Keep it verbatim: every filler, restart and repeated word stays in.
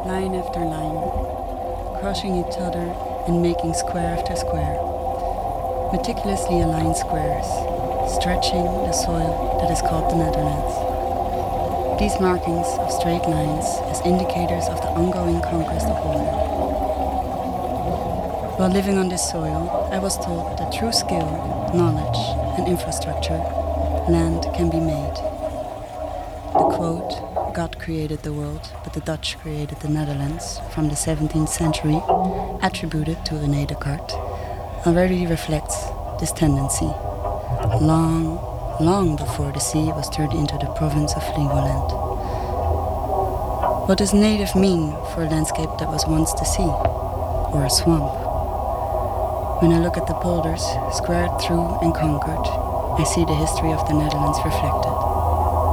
line after line, crushing each other and making square after square, meticulously aligned squares, stretching the soil that is called the Netherlands. These markings of straight lines as indicators of the ongoing conquest of water. While living on this soil, I was taught that through skill, knowledge, and infrastructure, land can be made. The quote, "God created the world, but the Dutch created the Netherlands," from the seventeenth century, attributed to René Descartes, already reflects this tendency, long, long before the sea was turned into the province of Heligoland. What does native mean for a landscape that was once the sea, or a swamp? When I look at the polders, squared through and conquered, I see the history of the Netherlands reflected.